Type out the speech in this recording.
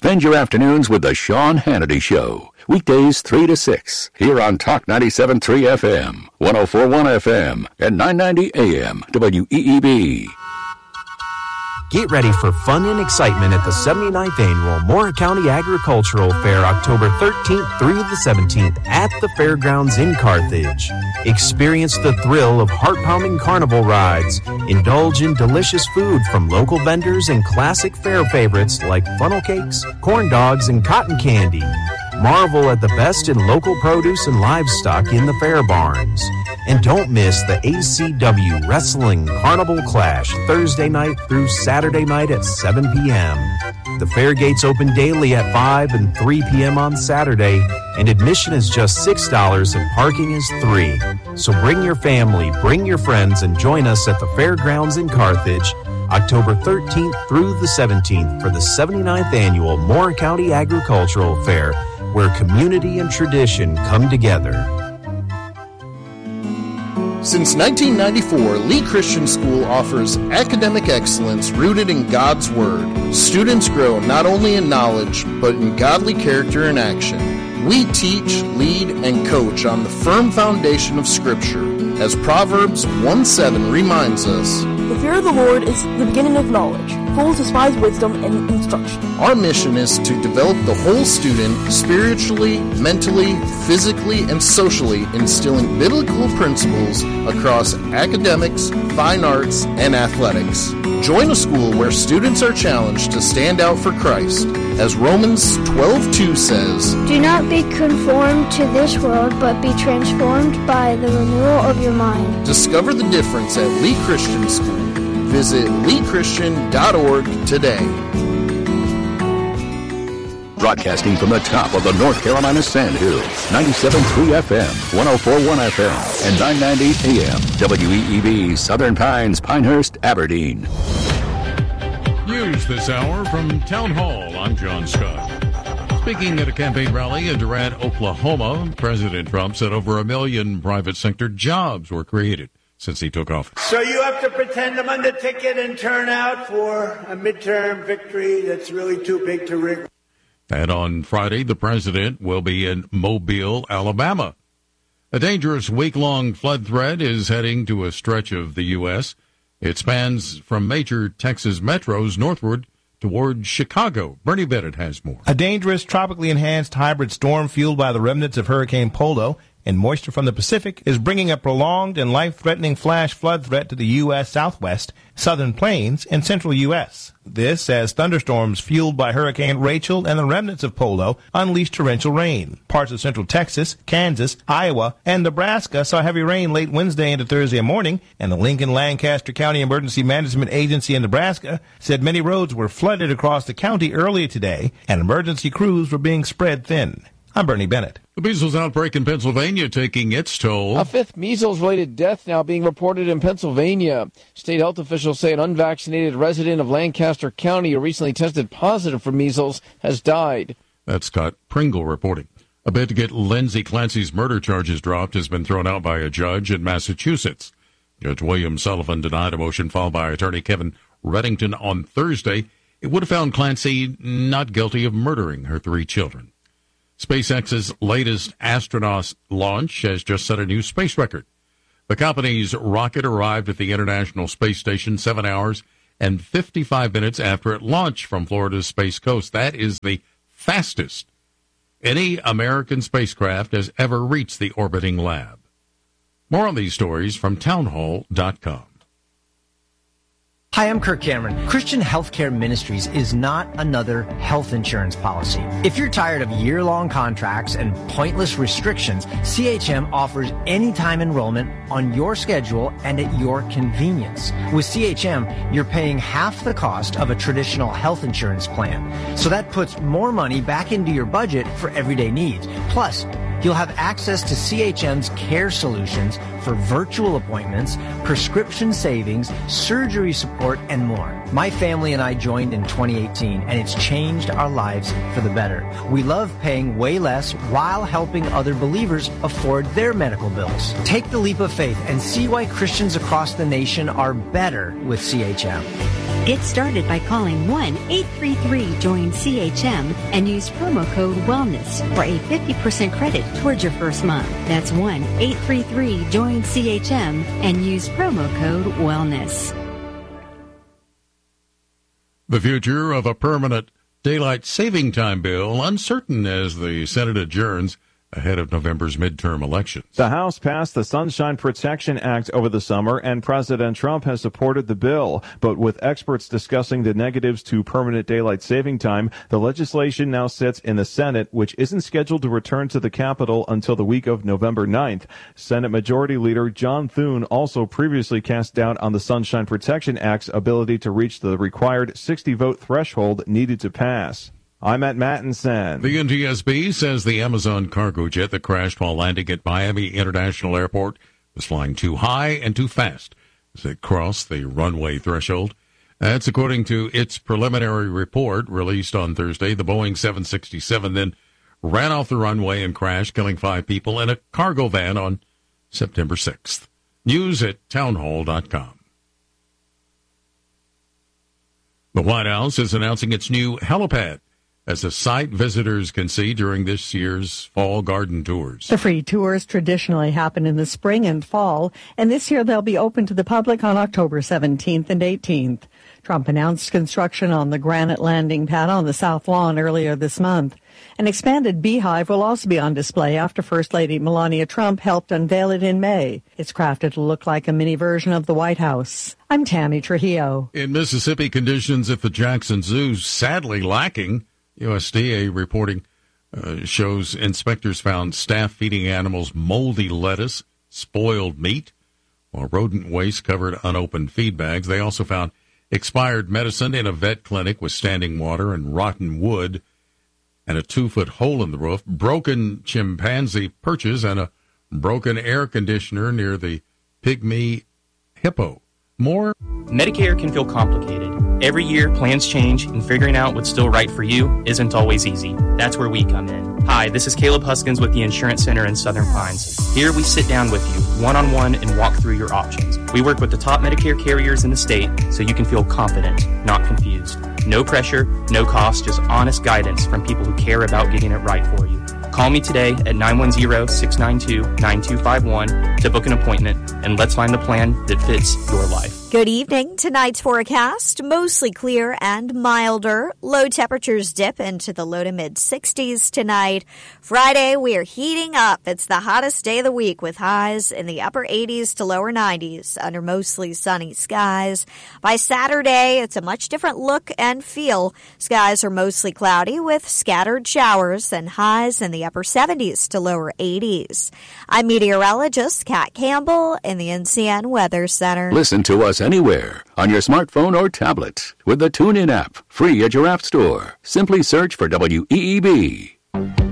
Spend your afternoons with the Sean Hannity Show. Weekdays 3 to 6 here on Talk 97.3 FM, 104.1 FM, and 990 AM WEEB. Get ready for fun and excitement at the 79th Annual Mora County Agricultural Fair, October 13th through the 17th at the Fairgrounds in Carthage. Experience the thrill of heart-pounding carnival rides. Indulge in delicious food from local vendors and classic fair favorites like funnel cakes, corn dogs, and cotton candy. Marvel at the best in local produce and livestock in the fair barns. And don't miss the ACW Wrestling Carnival Clash Thursday night through Saturday night at 7 p.m. The fair gates open daily at 5 and 3 p.m. on Saturday, and admission is just $6 and parking is $3. So bring your family, bring your friends, and join us at the Fairgrounds in Carthage, October 13th through the 17th for the 79th Annual Mora County Agricultural Fair, where community and tradition come together. Since 1994, Lee Christian School offers academic excellence rooted in God's Word. Students grow not only in knowledge, but in godly character and action. We teach, lead, and coach on the firm foundation of Scripture. As Proverbs 1:7 reminds us, "The fear of the Lord is the beginning of knowledge. Fools despise wisdom and instruction." Our mission is to develop the whole student spiritually, mentally, physically, and socially, instilling biblical principles across academics, fine arts, and athletics. Join a school where students are challenged to stand out for Christ. As Romans 12:2 says, "Do not be conformed to this world, but be transformed by the renewal of your mind." Discover the difference at Lee Christian School. Visit leechristian.org today. Broadcasting from the top of the North Carolina Sandhills, 97.3 FM, 104.1 FM, and 990 AM WEEB, Southern Pines, Pinehurst, Aberdeen. News this hour from Town Hall. I'm John Scott. Speaking at a campaign rally in Durant, Oklahoma, President Trump said over 1 million private sector jobs were created since he took office. So you have to pretend I'm on the ticket and turn out for a midterm victory that's really too big to rig. And on Friday, the president will be in Mobile, Alabama. A dangerous week-long flood threat is heading to a stretch of the U.S. It spans from major Texas metros northward toward Chicago. Bernie Bennett has more. A dangerous, tropically enhanced hybrid storm fueled by the remnants of Hurricane Polo and moisture from the Pacific is bringing a prolonged and life-threatening flash flood threat to the U.S. Southwest, Southern Plains, and Central U.S. This as thunderstorms fueled by Hurricane Rachel and the remnants of Polo unleashed torrential rain. Parts of central Texas, Kansas, Iowa, and Nebraska saw heavy rain late Wednesday into Thursday morning, and the Lincoln-Lancaster County Emergency Management Agency in Nebraska said many roads were flooded across the county earlier today, and emergency crews were being spread thin. I'm Bernie Bennett. The measles outbreak in Pennsylvania taking its toll. A fifth measles-related death now being reported in Pennsylvania. State health officials say an unvaccinated resident of Lancaster County who recently tested positive for measles has died. That's Scott Pringle reporting. A bid to get Lindsay Clancy's murder charges dropped has been thrown out by a judge in Massachusetts. Judge William Sullivan denied a motion filed by attorney Kevin Reddington on Thursday. It would have found Clancy not guilty of murdering her 3 children. SpaceX's latest astronaut launch has just set a new space record. The company's rocket arrived at the International Space Station 7 hours and 55 minutes after it launched from Florida's Space Coast. That is the fastest any American spacecraft has ever reached the orbiting lab. More on these stories from townhall.com. Hi, I'm Kirk Cameron. Christian Healthcare Ministries is not another health insurance policy. If you're tired of year-long contracts and pointless restrictions, CHM offers anytime enrollment on your schedule and at your convenience. With CHM, you're paying half the cost of a traditional health insurance plan. So that puts more money back into your budget for everyday needs. Plus, you'll have access to CHM's care solutions for virtual appointments, prescription savings, surgery support, and more. My family and I joined in 2018, and it's changed our lives for the better. We love paying way less while helping other believers afford their medical bills. Take the leap of faith and see why Christians across the nation are better with CHM. Get started by calling 1-833-JOIN-CHM and use promo code WELLNESS for a 50% credit towards your first month. That's 1-833-JOIN-CHM and use promo code WELLNESS. The future of a permanent daylight saving time bill uncertain as the Senate adjourns ahead of November's midterm elections. The House passed the Sunshine Protection Act over the summer, and President Trump has supported the bill. But with experts discussing the negatives to permanent daylight saving time, the legislation now sits in the Senate, which isn't scheduled to return to the Capitol until the week of November 9th. Senate Majority Leader John Thune also previously cast doubt on the Sunshine Protection Act's ability to reach the required 60-vote threshold needed to pass. I'm at Mattinson. The NTSB says the Amazon cargo jet that crashed while landing at Miami International Airport was flying too high and too fast as it crossed the runway threshold. That's according to its preliminary report released on Thursday. The Boeing 767 then ran off the runway and crashed, killing 5 people in a cargo van on September 6th. News at townhall.com. The White House is announcing its new helipad as a site visitors can see during this year's fall garden tours. The free tours traditionally happen in the spring and fall, and this year they'll be open to the public on October 17th and 18th. Trump announced construction on the granite landing pad on the South Lawn earlier this month. An expanded beehive will also be on display after First Lady Melania Trump helped unveil it in May. It's crafted to look like a mini version of the White House. I'm Tammy Trujillo. In Mississippi, conditions at the Jackson Zoo sadly lacking. USDA reporting shows inspectors found staff feeding animals moldy lettuce, spoiled meat, while rodent waste covered unopened feed bags. They also found expired medicine in a vet clinic with standing water and rotten wood and a 2-foot hole in the roof, broken chimpanzee perches, and a broken air conditioner near the pygmy hippo. More? Medicare can feel complicated. Every year, plans change, and figuring out what's still right for you isn't always easy. That's where we come in. Hi, this is Caleb Huskins with the Insurance Center in Southern Pines. Here we sit down with you, one-on-one, and walk through your options. We work with the top Medicare carriers in the state so you can feel confident, not confused. No pressure, no cost, just honest guidance from people who care about getting it right for you. Call me today at 910-692-9251 to book an appointment, and let's find the plan that fits your life. Good evening. Tonight's forecast, mostly clear and milder. Low temperatures dip into the low to mid 60s tonight. Friday, we are heating up. It's the hottest day of the week with highs in the upper 80s to lower 90s under mostly sunny skies. By Saturday, it's a much different look and feel. Skies are mostly cloudy with scattered showers and highs in the upper 70s to lower 80s. I'm meteorologist Kat Campbell in the NCN Weather Center. Listen to us anywhere on your smartphone or tablet with the TuneIn app, free at your app store. Simply search for WEEB.